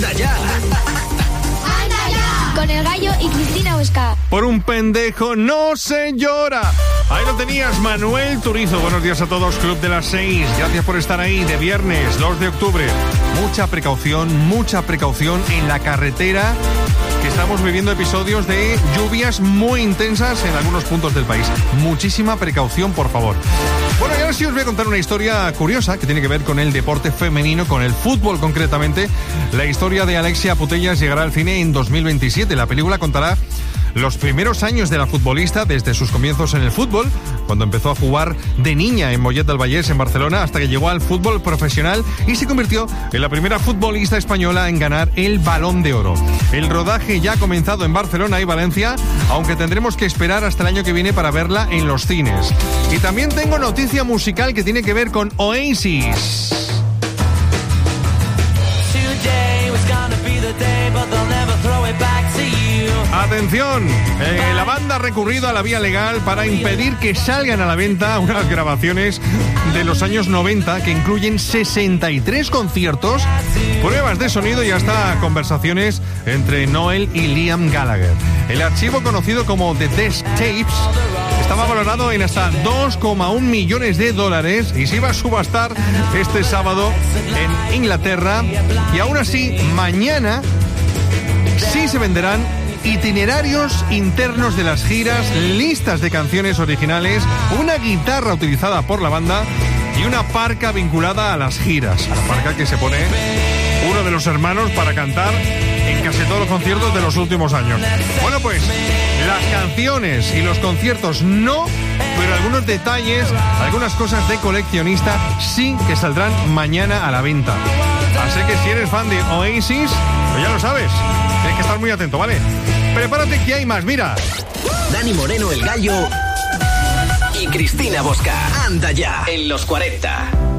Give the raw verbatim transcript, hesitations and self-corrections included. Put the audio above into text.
¡Anda ya! Con El Gallo y Cristina Huesca. Por un pendejo no se llora. Ahí lo tenías, Manuel Turizo. Buenos días a todos, Club de las seis. Gracias por estar ahí de viernes dos de octubre. Mucha precaución, mucha precaución en la carretera, que estamos viviendo episodios de lluvias muy intensas en algunos puntos del país. Muchísima precaución, por favor. Bueno, y ahora sí os voy a contar una historia curiosa que tiene que ver con el deporte femenino, con el fútbol concretamente. La historia de Alexia Putellas llegará al cine en dos mil veintisiete. La película contará los primeros años de la futbolista, desde sus comienzos en el fútbol, cuando empezó a jugar de niña en Mollet del Vallès, en Barcelona, hasta que llegó al fútbol profesional y se convirtió en la primera futbolista española en ganar el Balón de Oro. El rodaje ya ha comenzado en Barcelona y Valencia, aunque tendremos que esperar hasta el año que viene para verla en los cines. Y también tengo noticia musical que tiene que ver con Oasis. Atención, eh, la banda ha recurrido a la vía legal para impedir que salgan a la venta unas grabaciones de los años noventa que incluyen sesenta y tres conciertos, pruebas de sonido y hasta conversaciones entre Noel y Liam Gallagher. El archivo, conocido como The Desk Tapes, estaba valorado en hasta dos coma uno millones de dólares y se iba a subastar este sábado en Inglaterra. Y aún así, mañana sí se venderán itinerarios internos de las giras, listas de canciones originales, una guitarra utilizada por la banda y una parca vinculada a las giras. La parca que se pone uno de los hermanos para cantar en casi todos los conciertos de los últimos años. Bueno, pues las canciones y los conciertos no, pero algunos detalles, algunas cosas de coleccionista sí que saldrán mañana a la venta. Así que si eres fan de Oasis, pues ya lo sabes, tienes que estar muy atento, ¿vale? Prepárate que hay más, mira. Dani Moreno, El Gallo, y Cristina Bosca. Anda ya, en los cuarenta.